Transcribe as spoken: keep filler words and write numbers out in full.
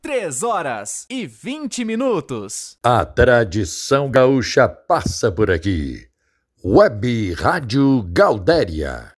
Três horas e vinte minutos. A tradição gaúcha passa por aqui. Web Rádio Gaudéria.